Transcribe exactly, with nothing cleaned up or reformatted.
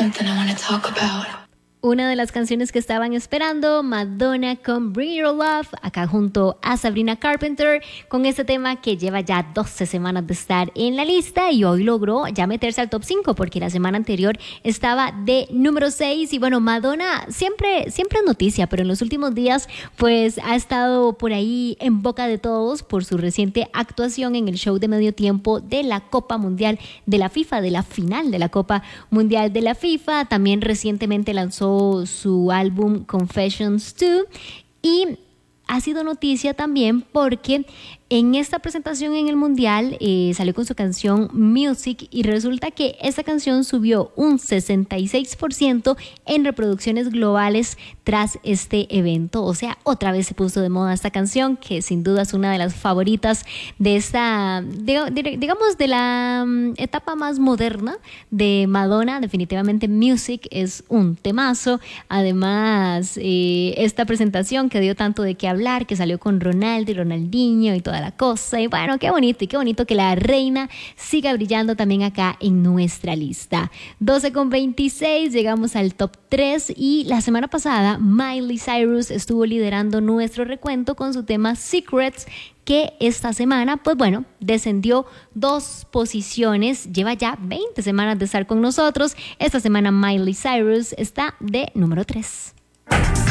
something I wanna talk about. Una de las canciones que estaban esperando, Madonna con Bring Your Love, acá junto a Sabrina Carpenter, con este tema que lleva ya doce semanas de estar en la lista y hoy logró ya meterse al top cinco porque la semana anterior estaba de número seis. Y bueno, Madonna siempre, siempre es noticia, pero en los últimos días pues ha estado por ahí en boca de todos por su reciente actuación en el show de medio tiempo de la Copa Mundial de la FIFA, de la final de la Copa Mundial de la FIFA. También recientemente lanzó su álbum Confessions dos y ha sido noticia también porque en esta presentación en el Mundial eh, salió con su canción Music y resulta que esta canción subió un sesenta y seis por ciento en reproducciones globales tras este evento. O sea, otra vez se puso de moda esta canción que sin duda es una de las favoritas de esta, digamos, de la um, etapa más moderna de Madonna. Definitivamente Music es un temazo. Además, eh, esta presentación que dio tanto de qué hablar, que salió con Ronaldo y Ronaldinho y toda la cosa, y bueno, qué bonito y qué bonito que la reina siga brillando también acá en nuestra lista. doce con veintiséis, llegamos al top tres y la semana pasada Miley Cyrus estuvo liderando nuestro recuento con su tema Secrets, que esta semana, pues bueno, descendió dos posiciones, lleva ya veinte semanas de estar con nosotros. Esta semana Miley Cyrus está de número tres.